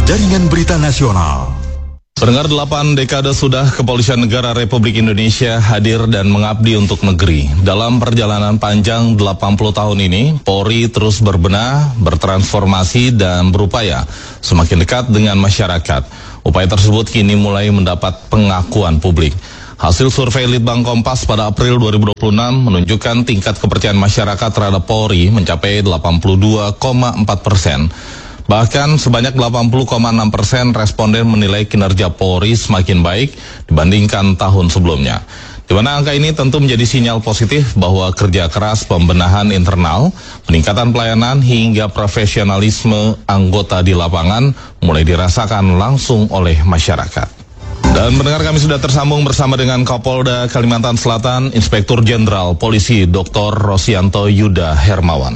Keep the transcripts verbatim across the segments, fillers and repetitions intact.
Jaringan Berita Nasional. Pendengar, delapan dekade sudah Kepolisian Negara Republik Indonesia hadir dan mengabdi untuk negeri. Dalam perjalanan panjang delapan puluh tahun ini, Polri terus berbenah, bertransformasi, dan berupaya semakin dekat dengan masyarakat. Upaya tersebut kini mulai mendapat pengakuan publik. Hasil survei Litbang Kompas pada April dua ribu dua puluh enam menunjukkan tingkat kepercayaan masyarakat terhadap Polri mencapai delapan puluh dua koma empat persen. Bahkan sebanyak delapan puluh koma enam persen responden menilai kinerja Polri semakin baik dibandingkan tahun sebelumnya. Di mana angka ini tentu menjadi sinyal positif bahwa kerja keras pembenahan internal, peningkatan pelayanan hingga profesionalisme anggota di lapangan mulai dirasakan langsung oleh masyarakat. Dan mendengar, kami sudah tersambung bersama dengan Kapolda Kalimantan Selatan, Inspektur Jenderal Polisi Doktor Rosianto Yuda Hermawan.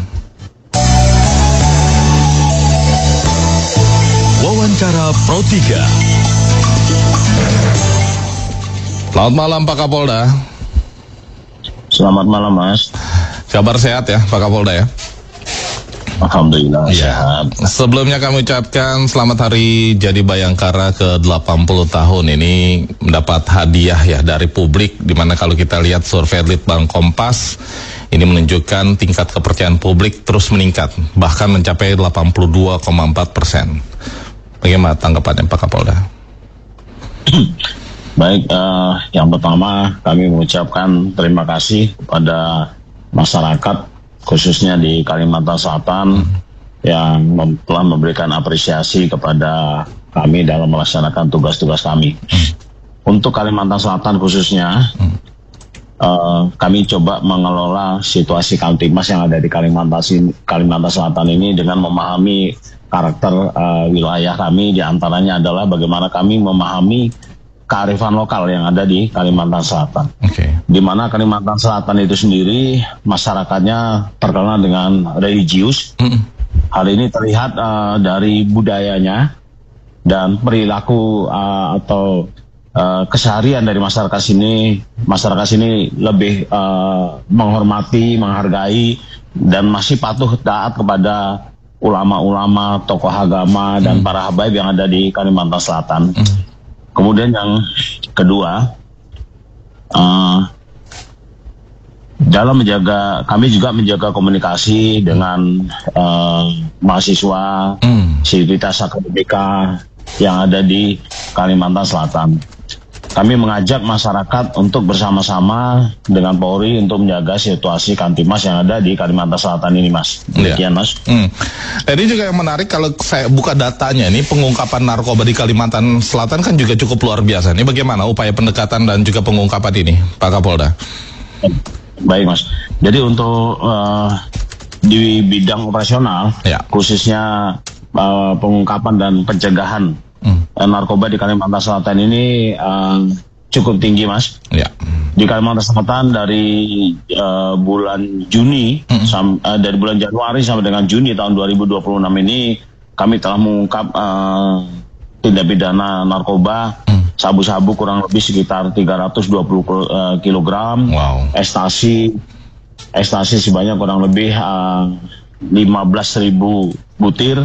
Wawancara Pro tiga. Selamat malam Pak Kapolda. Selamat malam Mas. Kabar sehat ya Pak Kapolda ya? Alhamdulillah ya. Sehat. Sebelumnya kami ucapkan selamat hari jadi Bayangkara ke delapan puluh tahun. Ini mendapat hadiah ya dari publik, dimana kalau kita lihat survei Litbang Kompas ini menunjukkan tingkat kepercayaan publik terus meningkat, bahkan mencapai delapan puluh dua koma empat persen. Bagaimana tanggapannya Pak Kapolda? Baik, uh, yang pertama kami mengucapkan terima kasih kepada masyarakat khususnya di Kalimantan Selatan hmm. yang mem telah memberikan apresiasi kepada kami dalam melaksanakan tugas-tugas kami. Hmm. Untuk Kalimantan Selatan khususnya, hmm. uh, kami coba mengelola situasi Kamtibmas yang ada di Kalimantan, Kalimantan Selatan ini dengan memahami karakter uh, wilayah kami, diantaranya adalah bagaimana kami memahami kearifan lokal yang ada di Kalimantan Selatan. Okay. Di mana Kalimantan Selatan itu sendiri masyarakatnya terkenal dengan religius. Mm. Hal ini terlihat uh, dari budayanya dan perilaku uh, atau uh, keseharian dari masyarakat sini. Masyarakat sini lebih uh, menghormati, menghargai, dan masih patuh taat kepada ulama-ulama, tokoh agama, dan hmm. para habaib yang ada di Kalimantan Selatan. Hmm. Kemudian yang kedua, uh, dalam menjaga, kami juga menjaga komunikasi dengan uh, mahasiswa, hmm. sivitas akademika yang ada di Kalimantan Selatan. Kami mengajak masyarakat untuk bersama-sama dengan Polri untuk menjaga situasi Kamtibmas yang ada di Kalimantan Selatan ini, Mas. Demikian, ya. Mas. Hmm. Ini juga yang menarik kalau saya buka datanya, ini pengungkapan narkoba di Kalimantan Selatan kan juga cukup luar biasa. Ini bagaimana upaya pendekatan dan juga pengungkapan ini, Pak Kapolda? Baik, Mas. Jadi untuk uh, di bidang operasional, ya. khususnya uh, pengungkapan dan pencegahan Hmm. narkoba di Kalimantan Selatan ini uh, cukup tinggi, Mas. Ya. Di Kalimantan Selatan dari uh, bulan Juni, hmm. sam, uh, dari bulan Januari sampai dengan Juni tahun dua ribu dua puluh enam ini kami telah mengungkap uh, tindak pidana narkoba hmm. sabu-sabu kurang lebih sekitar tiga ratus dua puluh kilogram, wow. ekstasi, ekstasi sebanyak kurang lebih uh, lima belas ribu butir.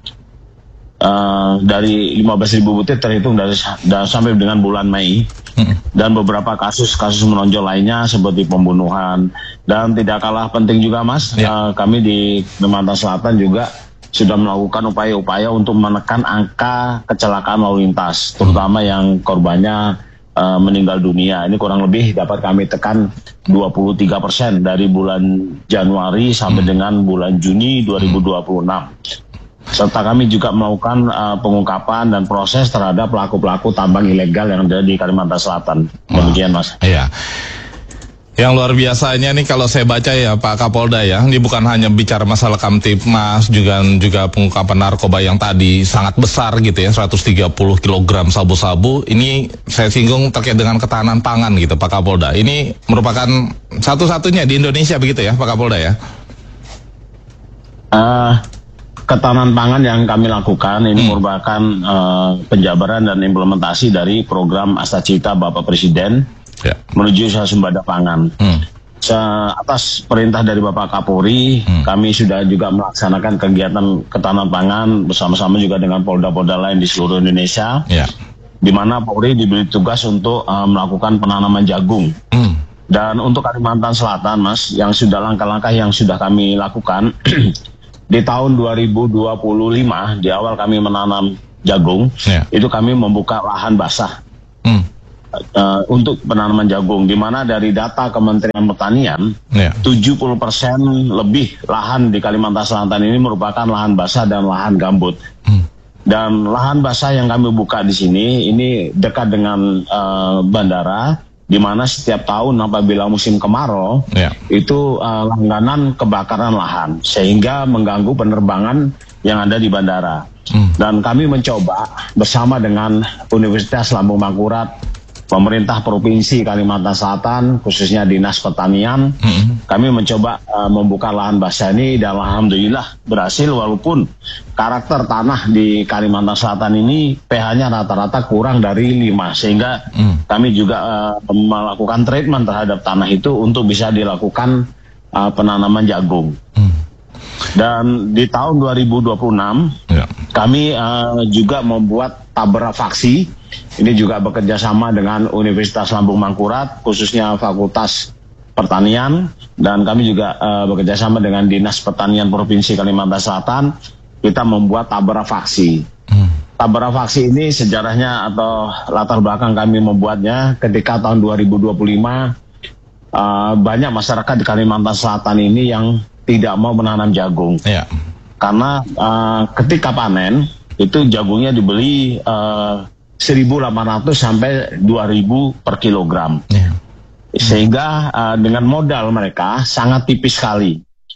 Uh, dari lima belas ribu butir terhitung dari da, sampai dengan bulan Mei, hmm. dan beberapa kasus-kasus menonjol lainnya seperti pembunuhan. Dan tidak kalah penting juga, Mas, ya. uh, kami di Kalimantan Selatan juga sudah melakukan upaya-upaya untuk menekan angka kecelakaan lalu lintas, terutama hmm. yang korbannya uh, meninggal dunia. Ini kurang lebih dapat kami tekan dua puluh tiga persen dari bulan Januari sampai hmm. dengan bulan Juni dua ribu dua puluh enam. Serta kami juga melakukan uh, pengungkapan dan proses terhadap pelaku-pelaku tambang ilegal yang ada di Kalimantan Selatan. Demikian, Mas. Iya. Yang luar biasanya nih kalau saya baca ya Pak Kapolda ya, ini bukan hanya bicara masalah Kamtibmas, juga juga pengungkapan narkoba yang tadi sangat besar gitu ya, seratus tiga puluh kilogram sabu-sabu. Ini saya singgung terkait dengan ketahanan pangan gitu Pak Kapolda. Ini merupakan satu-satunya di Indonesia begitu ya Pak Kapolda ya? Uh, Ketahanan pangan yang kami lakukan ini hmm. merupakan uh, penjabaran dan implementasi dari program Asta Cita Bapak Presiden ya. menuju swasembada pangan. Hmm. atas perintah dari Bapak Kapolri, hmm. kami sudah juga melaksanakan kegiatan ketahanan pangan bersama-sama juga dengan Polda-Polda lain di seluruh Indonesia, yeah. di mana Polri diberi tugas untuk uh, melakukan penanaman jagung. Hmm. Dan untuk Kalimantan Selatan, Mas, yang sudah langkah-langkah yang sudah kami lakukan di tahun dua ribu dua puluh lima, di awal kami menanam jagung, yeah. itu kami membuka lahan basah. Hmm. Uh, untuk penanaman jagung, di mana dari data Kementerian Pertanian, yeah. tujuh puluh persen lebih lahan di Kalimantan Selatan ini merupakan lahan basah dan lahan gambut. Hmm. Dan lahan basah yang kami buka di sini ini dekat dengan uh, bandara, di mana setiap tahun apabila musim kemarau, yeah. itu uh, langganan kebakaran lahan, sehingga mengganggu penerbangan yang ada di bandara. Hmm. Dan kami mencoba bersama dengan Universitas Lambung Mangkurat, pemerintah Provinsi Kalimantan Selatan, khususnya Dinas Pertanian, mm-hmm. kami mencoba uh, membuka lahan basah ini dan alhamdulillah berhasil, walaupun karakter tanah di Kalimantan Selatan ini pH-nya rata-rata kurang dari lima, sehingga mm. kami juga uh, melakukan treatment terhadap tanah itu untuk bisa dilakukan uh, penanaman jagung. Mm. Dan di tahun dua ribu dua puluh enam, yeah. kami uh, juga membuat tabra faksi. Ini juga bekerja sama dengan Universitas Lambung Mangkurat, khususnya Fakultas Pertanian, dan kami juga uh, bekerja sama dengan Dinas Pertanian Provinsi Kalimantan Selatan. Kita membuat tabra faksi. Hmm. Tabra faksi ini sejarahnya atau latar belakang kami membuatnya ketika tahun dua ribu dua puluh lima uh, banyak masyarakat di Kalimantan Selatan ini yang tidak mau menanam jagung, yeah. karena uh, ketika panen itu jagungnya dibeli uh, seribu delapan ratus sampai dua ribu per kilogram, yeah. sehingga uh, dengan modal mereka sangat tipis sekali.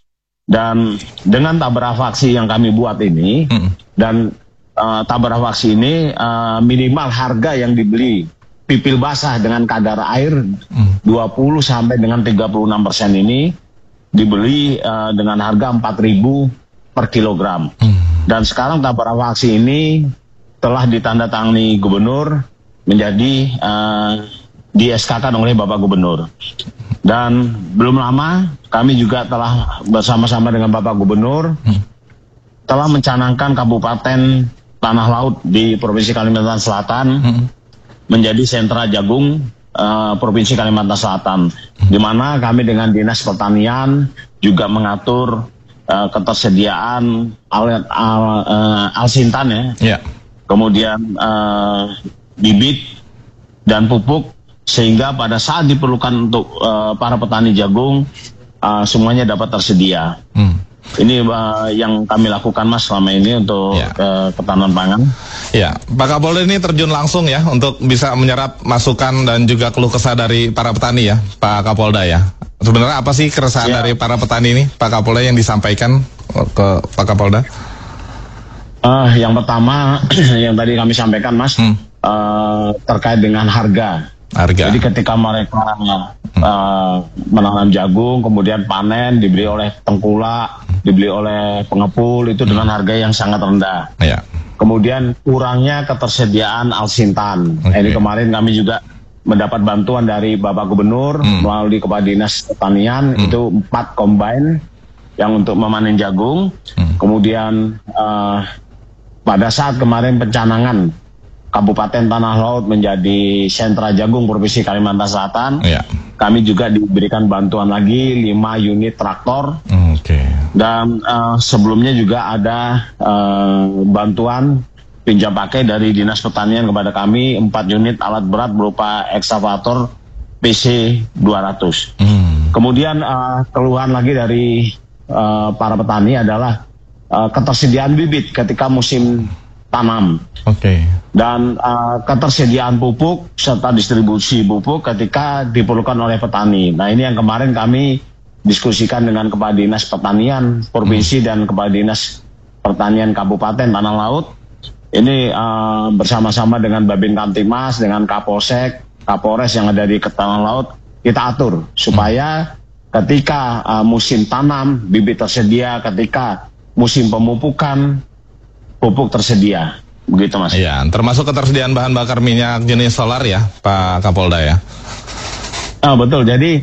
Dan dengan tabra faksi yang kami buat ini, mm. dan uh, tabra faksi ini uh, minimal harga yang dibeli pipil basah dengan kadar air mm. dua puluh sampai dengan tiga puluh enam persen ini dibeli uh, dengan harga empat ribu per kilogram. Hmm. Dan sekarang tabra faksi ini telah ditandatangani gubernur menjadi uh, di S K-kan oleh Bapak Gubernur. Dan belum lama kami juga telah bersama-sama dengan Bapak Gubernur hmm. telah mencanangkan Kabupaten Tanah Laut di Provinsi Kalimantan Selatan hmm. menjadi sentra jagung Uh, Provinsi Kalimantan Selatan, hmm. di mana kami dengan Dinas Pertanian juga mengatur uh, ketersediaan alat al, uh, alsintan ya, yeah. kemudian uh, bibit dan pupuk, sehingga pada saat diperlukan untuk uh, para petani jagung uh, semuanya dapat tersedia. Hmm. Ini uh, yang kami lakukan, Mas, selama ini untuk ya. uh, ketahanan pangan. Ya, Pak Kapolda ini terjun langsung ya untuk bisa menyerap masukan dan juga keluh kesah dari para petani ya, Pak Kapolda ya. Sebenarnya apa sih keresahan ya. dari para petani ini, Pak Kapolda, yang disampaikan ke Pak Kapolda? Uh, yang pertama, yang tadi kami sampaikan, Mas, hmm. uh, terkait dengan harga. Harga. Jadi ketika mereka uh, menanam jagung, kemudian panen, dibeli oleh tengkulak, dibeli oleh pengepul, itu dengan harga yang sangat rendah. Ya. Kemudian kurangnya ketersediaan alsintan. Okay. Ini kemarin kami juga mendapat bantuan dari Bapak Gubernur hmm. melalui Kepala Dinas Pertanian, hmm. itu empat combine yang untuk memanen jagung. Hmm. Kemudian uh, pada saat kemarin pencanangan Kabupaten Tanah Laut menjadi sentra jagung Provinsi Kalimantan Selatan, ya. kami juga diberikan bantuan lagi lima unit traktor. Okay. Dan uh, sebelumnya juga ada uh, bantuan pinjam pakai dari Dinas Pertanian kepada kami empat unit alat berat berupa ekskavator P C dua ratus. Hmm. Kemudian uh, keluhan lagi dari uh, para petani adalah uh, ketersediaan bibit ketika musim tanam. Oke. Okay. Dan uh, ketersediaan pupuk serta distribusi pupuk ketika diperlukan oleh petani. Nah, ini yang kemarin kami diskusikan dengan Kepala Dinas Pertanian Provinsi hmm. dan Kepala Dinas Pertanian Kabupaten Tanah Laut. Ini uh, bersama-sama dengan Babin Kamtimas, dengan Kapolsek, Kapolres yang ada di Tanah Laut, kita atur supaya hmm. ketika uh, musim tanam bibit tersedia, ketika musim pemupukan pupuk tersedia, begitu, Mas. Iya, termasuk ketersediaan bahan bakar minyak jenis solar ya, Pak Kapolda ya. Ah, betul. Jadi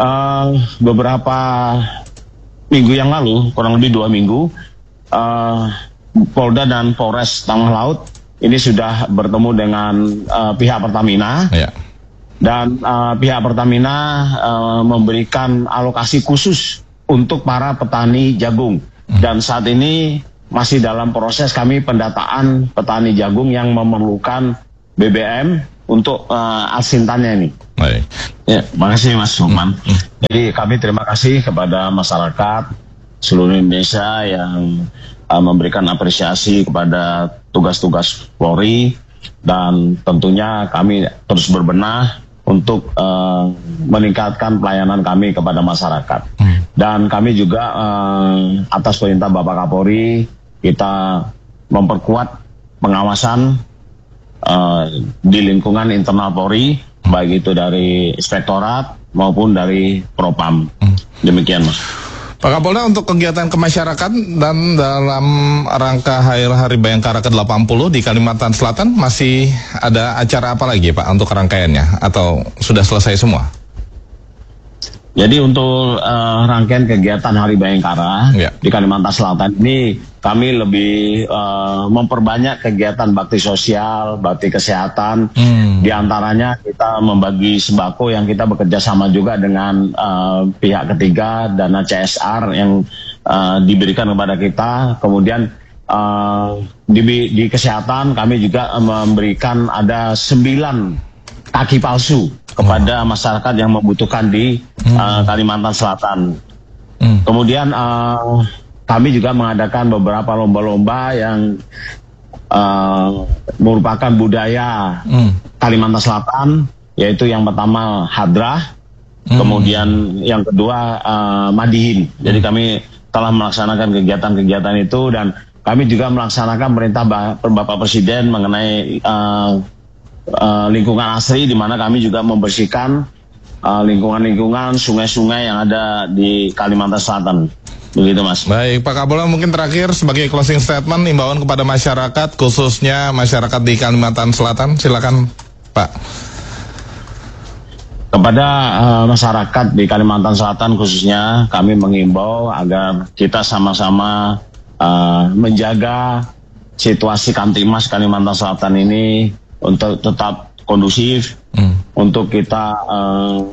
uh, beberapa minggu yang lalu, kurang lebih dua minggu, uh, Polda dan Polres Tengah Laut ini sudah bertemu dengan uh, pihak Pertamina. Ya. Dan uh, pihak Pertamina uh, memberikan alokasi khusus untuk para petani jagung. Dan saat ini masih dalam proses kami pendataan petani jagung yang memerlukan B B M untuk uh, alsintannya ini. Baik. Ya, makasih Mas Lukman. Hmm. Jadi kami terima kasih kepada masyarakat seluruh Indonesia yang uh, memberikan apresiasi kepada tugas-tugas Polri, dan tentunya kami terus berbenah untuk uh, meningkatkan pelayanan kami kepada masyarakat. Hmm. Dan kami juga uh, atas perintah Bapak Kapolri, kita memperkuat pengawasan uh, di lingkungan internal Polri, hmm. baik itu dari Inspektorat maupun dari Propam. Hmm. Demikian, Mas. Pak Kapolda, untuk kegiatan kemasyarakat dan dalam rangka Hari Hari Bayangkara ke delapan puluh di Kalimantan Selatan, masih ada acara apa lagi Pak untuk rangkaiannya, atau sudah selesai semua? Jadi untuk uh, rangkaian kegiatan Hari Bayangkara ya. di Kalimantan Selatan ini kami lebih uh, memperbanyak kegiatan bakti sosial, bakti kesehatan. Hmm. Di antaranya kita membagi sembako yang kita bekerja sama juga dengan uh, pihak ketiga, dana C S R yang uh, diberikan kepada kita. Kemudian uh, di, di kesehatan kami juga memberikan ada sembilan kaki palsu kepada masyarakat yang membutuhkan di hmm. uh, Kalimantan Selatan. Hmm. Kemudian uh, kami juga mengadakan beberapa lomba-lomba yang uh, merupakan budaya hmm. Kalimantan Selatan, yaitu yang pertama hadrah, hmm. kemudian yang kedua uh, madihin. Hmm. Jadi kami telah melaksanakan kegiatan-kegiatan itu, dan kami juga melaksanakan perintah Bapak Presiden mengenai uh, Uh, lingkungan asri, di mana kami juga membersihkan uh, lingkungan-lingkungan sungai-sungai yang ada di Kalimantan Selatan. Begitu, Mas. Baik, Pak Kapolda, mungkin terakhir sebagai closing statement, imbauan kepada masyarakat, khususnya masyarakat di Kalimantan Selatan, silakan Pak. Kepada uh, masyarakat di Kalimantan Selatan khususnya, kami mengimbau agar kita sama-sama uh, menjaga situasi Kamtibmas Kalimantan Selatan ini untuk tetap kondusif, hmm. untuk kita uh,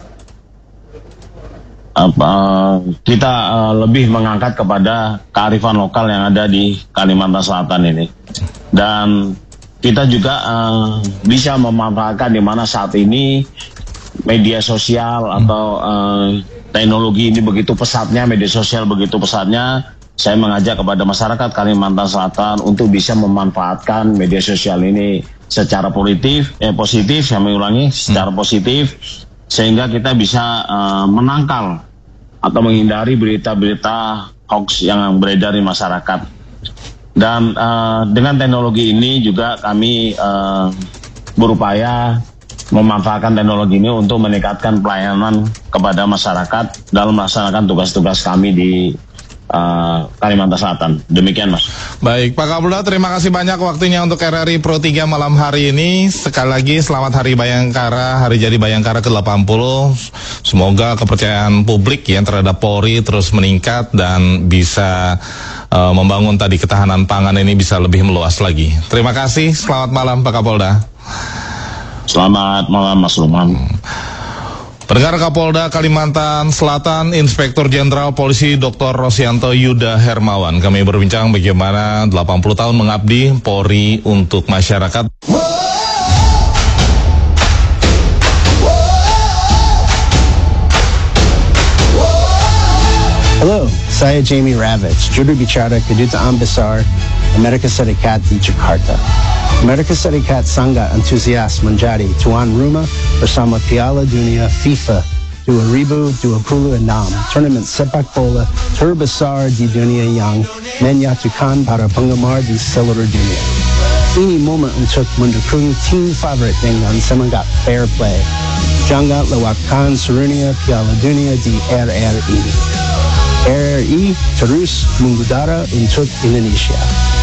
apa, kita uh, lebih mengangkat kepada kearifan lokal yang ada di Kalimantan Selatan ini, dan kita juga uh, bisa memanfaatkan di mana saat ini media sosial atau uh, teknologi ini begitu pesatnya, media sosial begitu pesatnya. Saya mengajak kepada masyarakat Kalimantan Selatan untuk bisa memanfaatkan media sosial ini secara positif, eh, positif, saya mengulangi, secara positif, sehingga kita bisa uh, menangkal atau menghindari berita-berita hoax yang beredar di masyarakat. Dan uh, dengan teknologi ini juga kami uh, berupaya memanfaatkan teknologi ini untuk meningkatkan pelayanan kepada masyarakat dalam melaksanakan tugas-tugas kami di Uh, Kalimantan Selatan. Demikian, Mas. Baik, Pak Kapolda, terima kasih banyak waktunya untuk R R I Pro tiga malam hari ini. Sekali lagi selamat Hari Bayangkara, Hari Jadi Bayangkara ke delapan puluh. Semoga kepercayaan publik yang terhadap Polri terus meningkat dan bisa uh, membangun tadi ketahanan pangan ini bisa lebih meluas lagi. Terima kasih, selamat malam Pak Kapolda. Selamat malam, Mas Lukman. Pendengar, Kapolda Kalimantan Selatan, Inspektur Jenderal Polisi Doktor Rosianto Yuda Hermawan. Kami berbincang bagaimana delapan puluh tahun mengabdi Polri untuk masyarakat. Hello, saya Jamie Ravitch, Juru Bicara Kedutaan Besar Amerika Serikat di Jakarta. Amerika Serikat sangat antusias menjadi tuan rumah bersama Piala Dunia FIFA dua ribu dua puluh enam, tournament sepak bola terbesar di dunia yang menyatukan para penggemar di seluruh dunia. Ini momen untuk mendukung tim favorit dengan semangat fair play. Jangan lewatkan serunya Piala Dunia di R R I. R R I terus mengudara untuk Indonesia.